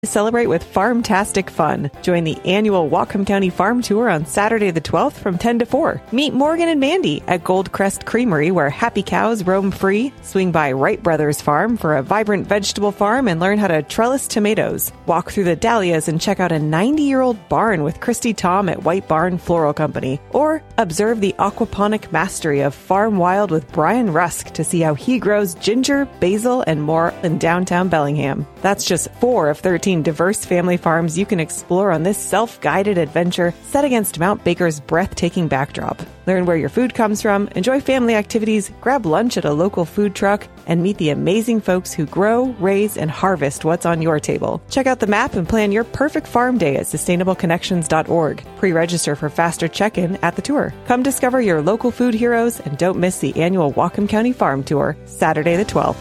Celebrate with Farmtastic Fun. Join the annual Whatcom County Farm Tour on Saturday the 12th from 10 to 4. Meet Morgan and Mandy at Goldcrest Creamery, where happy cows roam free. Swing by Wright Brothers Farm for a vibrant vegetable farm and learn how to trellis tomatoes. Walk through the dahlias and check out a 90-year-old barn with Christy Tom at White Barn Floral Company. Or observe the aquaponic mastery of Farm Wild with Brian Rusk to see how he grows ginger, basil, and more in downtown Bellingham. That's just 4 of 13 diverse family farms you can explore on this self-guided adventure set against Mount Baker's breathtaking backdrop. Learn where your food comes from, enjoy family activities, grab lunch at a local food truck, and meet the amazing folks who grow, raise, and harvest what's on your table. Check out the map and plan your perfect farm day at sustainableconnections.org. Pre-register for faster check-in at the tour. Come discover your local food heroes and don't miss the annual Whatcom County Farm Tour, Saturday the 12th.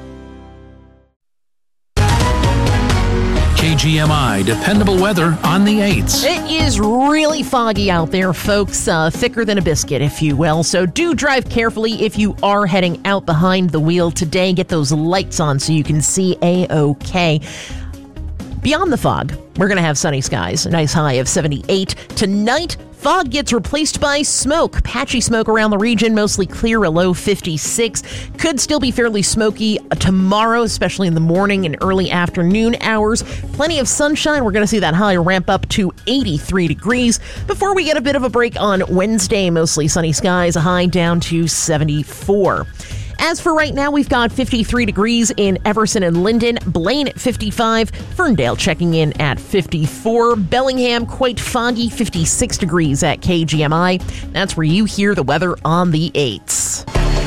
KGMI dependable weather on the 8s. It is really foggy out there, folks. Thicker than a biscuit, if you will. So do drive carefully if you are heading out behind the wheel today. Get those lights on so you can see A-OK. Beyond the fog, we're going to have sunny skies. A nice high of 78. Tonight, fog gets replaced by smoke. Patchy smoke around the region, mostly clear, a low 56. Could still be fairly smoky tomorrow, especially in the morning and early afternoon hours. Plenty of sunshine. We're going to see that high ramp up to 83 degrees before we get a bit of a break on Wednesday. Mostly sunny skies, a high down to 74. As for right now, we've got 53 degrees in Everson and Linden, Blaine at 55, Ferndale checking in at 54, Bellingham quite foggy, 56 degrees at KGMI. That's where you hear the weather on the 8s.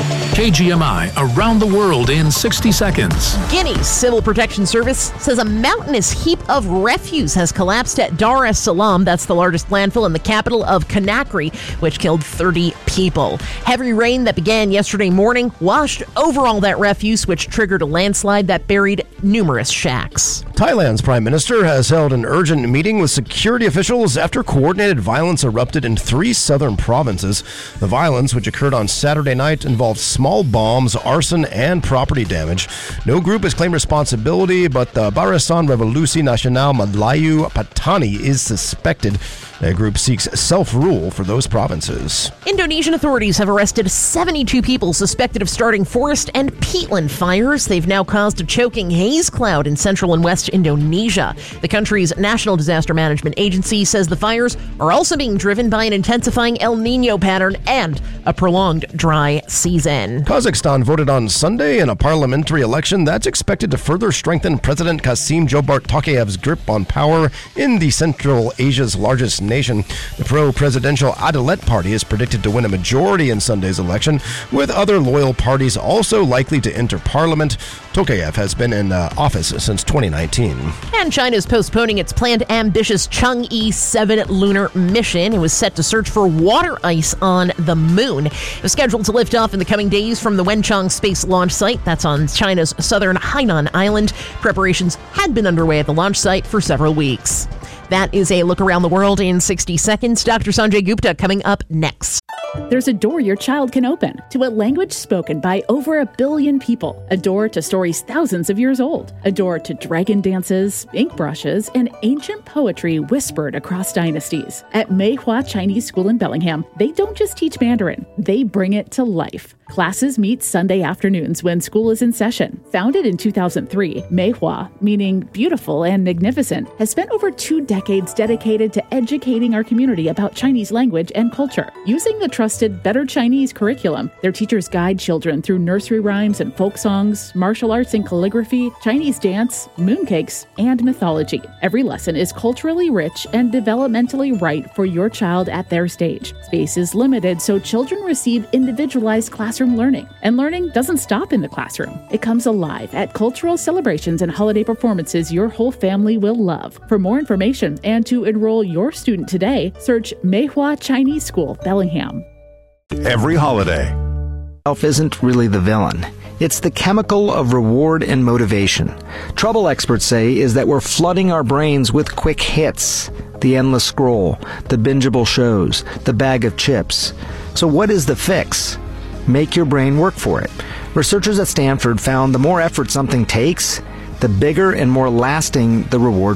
KGMI around the world in 60 seconds. Guinea's Civil Protection Service says a mountainous heap of refuse has collapsed at Dar es Salaam. That's the largest landfill in the capital of Conakry, which killed 30 people. Heavy rain that began yesterday morning washed over all that refuse, which triggered a landslide that buried numerous shacks. Thailand's prime minister has held an urgent meeting with security officials after coordinated violence erupted in 3 southern provinces. The violence, which occurred on Saturday night, involved small bombs, arson, and property damage. No group has claimed responsibility, but the Barisan Revolusi Nasional Melayu Patani is suspected. The group seeks self-rule for those provinces. Indonesian authorities have arrested 72 people suspected of starting forest and peatland fires. They've now caused a choking haze cloud in central and west Indonesia. The country's National Disaster Management Agency says the fires are also being driven by an intensifying El Niño pattern and a prolonged dry season. Kazakhstan voted on Sunday in a parliamentary election that's expected to further strengthen President Kassym-Jomart Tokayev's grip on power in the Central Asia's largest nation. The pro-presidential Adalet Party is predicted to win a majority in Sunday's election, with other loyal parties also likely to enter parliament. Tokayev has been in office since 2019. And China is postponing its planned ambitious Chang'e 7 lunar mission. It was set to search for water ice on the moon. It was scheduled to lift off in the coming days from the Wenchang Space Launch Site. That's on China's southern Hainan Island. Preparations had been underway at the launch site for several weeks. That is a look around the world in 60 seconds. Dr. Sanjay Gupta coming up next. There's a door your child can open to a language spoken by over 1 billion people. A door to stories thousands of years old. A door to dragon dances, ink brushes, and ancient poetry whispered across dynasties. At Meihua Chinese School in Bellingham, they don't just teach Mandarin, they bring it to life. Classes meet Sunday afternoons when school is in session. Founded in 2003, Meihua, meaning beautiful and magnificent, has spent over 2 decades dedicated to educating our community about Chinese language and culture. Using the trusted Better Chinese curriculum, their teachers guide children through nursery rhymes and folk songs, martial arts and calligraphy, Chinese dance, mooncakes, and mythology. Every lesson is culturally rich and developmentally right for your child at their stage. Space is limited, so children receive individualized classroom learning. And learning doesn't stop in the classroom. It comes alive at cultural celebrations and holiday performances your whole family will love. For more information and to enroll your student today, search Meihua Chinese School, Bellingham. Every holiday. Isn't really the villain. It's the chemical of reward and motivation. Trouble experts say is that we're flooding our brains with quick hits. The endless scroll, the bingeable shows, the bag of chips. So what is the fix? Make your brain work for it. Researchers at Stanford found the more effort something takes, the bigger and more lasting the reward